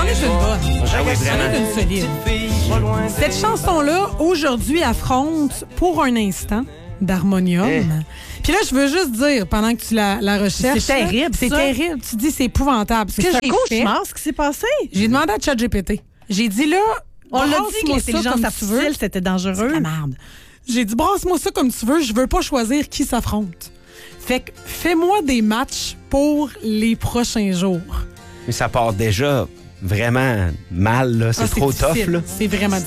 est une bonne. Ah oui, Ça en vraiment. est une solide. Cette chanson-là, aujourd'hui, affronte pour un instant d'Harmonium. Puis là, je veux juste dire, pendant que tu la recherches... C'est terrible, C'est ça. terrible. Tu dis, c'est épouvantable. Ce que C'est un j'ai fait, cauchemar, ce qui s'est passé. j'ai demandé à ChatGPT. J'ai dit, là, On l'a dit que brasse-moi ça l'intelligence comme tu veux. artificielle, c'était dangereux. La merde. J'ai dit, brasse-moi ça comme tu veux. Je veux pas choisir qui s'affronte. Fait que fais-moi des matchs pour les prochains jours. Mais ça part déjà vraiment mal, là. C'est trop tough, difficile. là. C'est vraiment difficile.